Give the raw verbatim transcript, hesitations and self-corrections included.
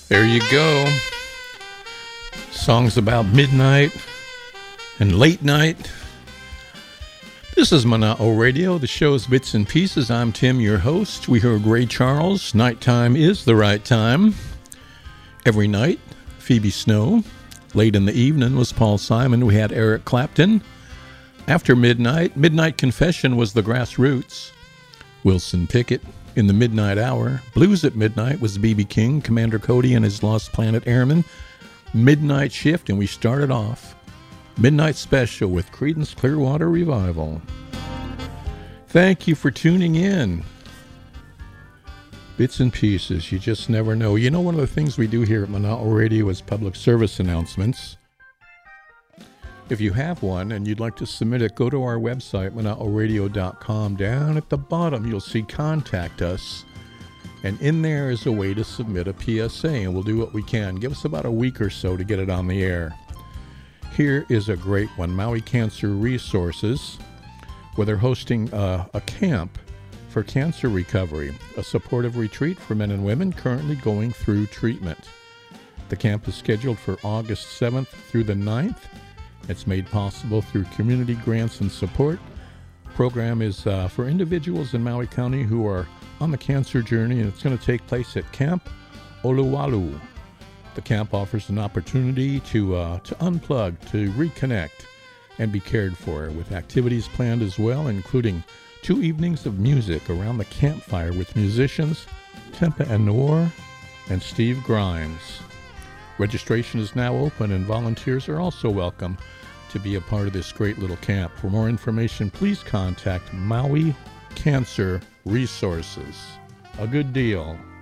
There you go. Songs about midnight and late night. This is Mana'o Radio, the show's Bits and Pieces. I'm Tim, your host. We heard Ray Charles, Nighttime is the Right Time. Every night, Phoebe Snow. Late in the evening was Paul Simon. We had Eric Clapton. After midnight, Midnight Confession was the Grassroots. Wilson Pickett. In the midnight hour, Blues at Midnight was B B King, Commander Cody and his Lost Planet Airmen. Midnight Shift, and we started off Midnight Special with Creedence Clearwater Revival. Thank you for tuning in. Bits and Pieces, you just never know. You know, one of the things we do here at Mana'o Radio is public service announcements. If you have one and you'd like to submit it, go to our website, mana'o radio dot com. Down at the bottom, you'll see Contact Us. And in there is a way to submit a P S A, and we'll do what we can. Give us about a week or so to get it on the air. Here is a great one, Maui Cancer Resources, where they're hosting uh, a camp for cancer recovery, a supportive retreat for men and women currently going through treatment. The camp is scheduled for August seventh through the ninth. It's made possible through community grants and support. The program is uh, for individuals in Maui County who are on the cancer journey, and it's going to take place at Camp Oluwalu. The camp offers an opportunity to uh, to unplug, to reconnect, and be cared for, with activities planned as well, including two evenings of music around the campfire with musicians Tempa and Noor and Steve Grimes. Registration is now open, and volunteers are also welcome to be a part of this great little camp. For more information, please contact Maui Cancer Resources. A good deal.